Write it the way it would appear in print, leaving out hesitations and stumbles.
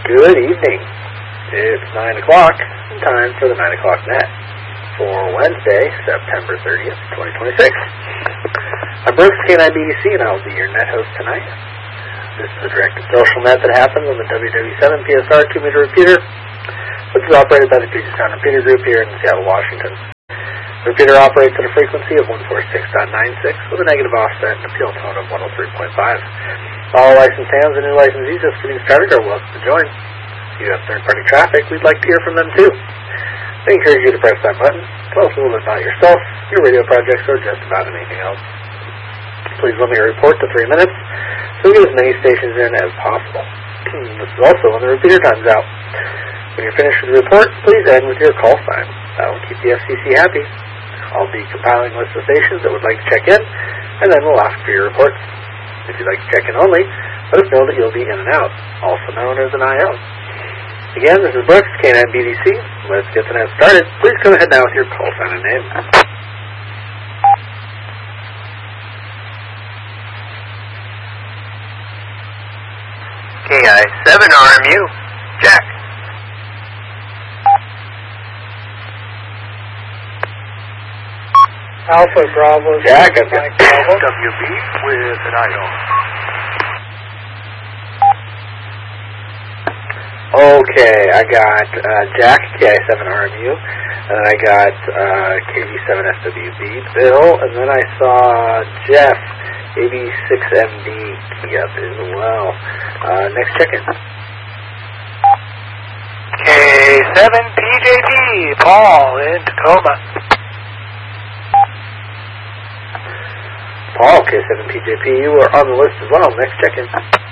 Good evening. It's 9 o'clock, time for the 9 o'clock net for Wednesday, September 30th, 2026. I'm Brooks, K9BDC, and I'll be your net host tonight. This is a directed social net that happens on the WW7 PSR 2-meter repeater, which is operated by the Puget Sound Repeater Group here in Seattle, Washington. The repeater operates at a frequency of 146.96 with a negative offset and appeal tone of 103.5. All licensed hands and new licensees just getting started are welcome to join. If you have third-party traffic, we'd like to hear from them too. I encourage you to press that button. Tell us a little bit about yourself, your radio projects, or just about anything else. Please limit your report to 3 minutes so we get as many stations in as possible. This is also when the repeater time's out. When you're finished with the report, please end with your call sign. That will keep the FCC happy. I'll be compiling a list of stations that would like to check in, and then we'll ask for your reports. If you'd like to check in only, let us know that you'll be in and out, also known as an IO. Again, this is Brooks, K9BDC. Let's get the net started. Please come ahead now with your call sign and name. KI7RMU, Jack. Alpha Bravo. Jack, I've got Bravo. WB with an IO. Okay, I got Jack, KI7RMU, and then I got KV7SWB, Bill, and then I saw Jeff, AB6MD, key up as well. Next check-in. K7PJP, Paul in Tacoma. Paul, K7PJP, you are on the list as well. Next check-in.